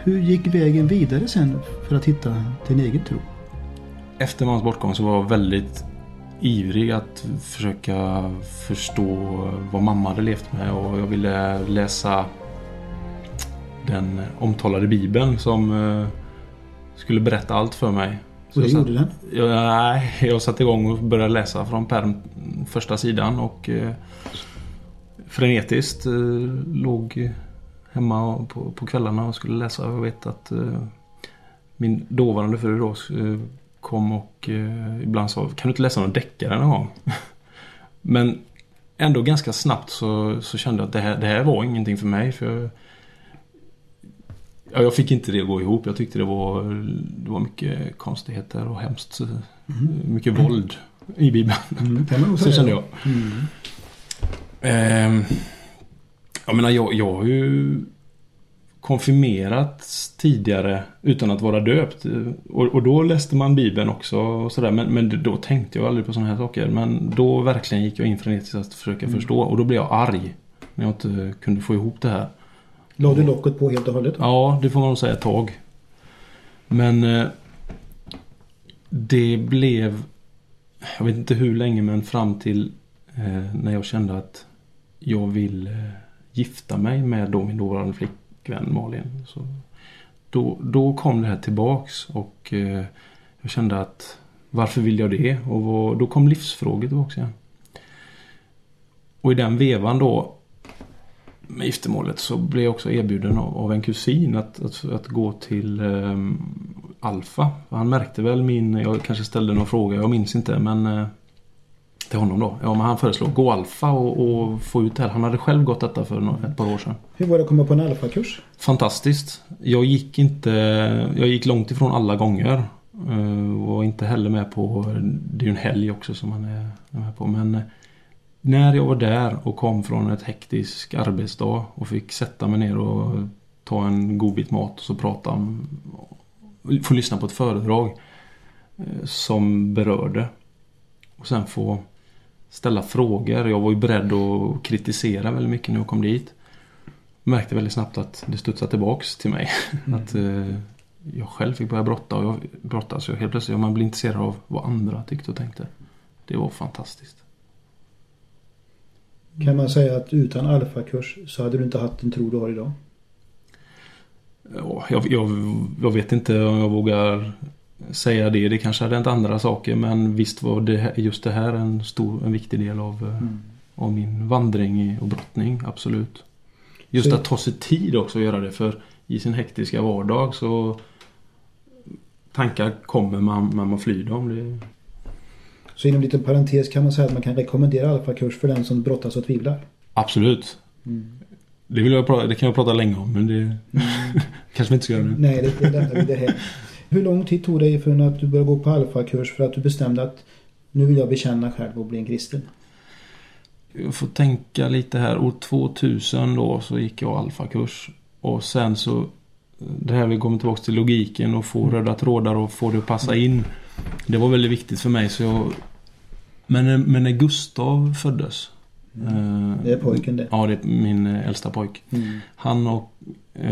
Hur gick vägen vidare sen för att hitta din egen tro? Efter mans bortgång så var jag väldigt ivrig att försöka förstå vad mamma hade levt med, och jag ville läsa den omtalade Bibeln som skulle berätta allt för mig. Och det gjorde den? Jag satte igång och började läsa från första sidan och frenetiskt låg hemma på kvällarna och skulle läsa. Jag vet att min dåvarande fru då kom och ibland sa, kan du inte läsa någon deckare någon gång? Men ändå ganska snabbt så kände jag att det här var ingenting för mig, för jag fick inte det att gå ihop. Jag tyckte det var mycket konstigheter och hemskt mycket våld i Bibeln. Så kände jag. Jag menar, jag har ju konfirmerats tidigare utan att vara döpt, och då läste man Bibeln också och sådär, men då tänkte jag aldrig på sådana här saker. Men då verkligen gick jag in frenetiskt att försöka förstå, och då blev jag arg när jag inte kunde få ihop det här. Lade du locket på helt och hållet? Ja, det får man nog säga ett tag. Men det blev, jag vet inte hur länge, men fram till när jag kände att jag vill gifta mig med min dåvarande flickvän Malin. Så då kom det här tillbaks, och jag kände att varför vill jag det? Och då kom livsfrågor tillbaks igen. Och i den vevan då med giftermålet så blev jag också erbjuden av en kusin att gå till Alfa. Han märkte väl jag kanske ställde någon fråga, jag minns inte, men till honom då. Ja, men han föreslog gå Alfa och få ut det här. Han hade själv gått detta för ett par år sedan. Hur var det att komma på en Alfa-kurs? Fantastiskt. Jag gick långt ifrån alla gånger. Var inte heller med på, det är ju en helg också som man är med på, men när jag var där och kom från ett hektisk arbetsdag och fick sätta mig ner och ta en god bit mat och så prata om, få lyssna på ett föredrag som berörde, och sen få ställa frågor. Jag var ju beredd att kritisera väldigt mycket när jag kom dit. Märkte väldigt snabbt att det studsade tillbaks till mig. Att jag själv fick börja brotta, så helt plötsligt man blev intresserad av vad andra tyckte och tänkte. Det var fantastiskt. Kan man säga att utan Alfa-kurs så hade du inte haft den tro du har idag? Ja, jag vet inte om jag vågar säga det. Det kanske hade hänt andra saker, men visst var just det här en viktig del av min vandring och brottning, absolut. Just att ta sig tid också att göra det, för i sin hektiska vardag så tankar kommer man flyr dem. Så inom liten parentes kan man säga att man kan rekommendera Alfa-kurs för den som brottas och tvivlar? Absolut. Det kan jag prata länge om, men det kanske vi inte ska göra nu. Nej, det lämnar vi det här. Hur lång tid tog det för att du började gå på Alfa-kurs för att du bestämde att nu vill jag bekänna själv och bli en kristen? Jag får tänka lite här. År 2000 då så gick jag Alfa-kurs. Och sen så, det här vi kommer tillbaka till logiken och få röda trådar och få det att passa in. Det var väldigt viktigt för mig. Men när Gustav föddes. Det är pojken det. Ja, det är min äldsta pojk. Han och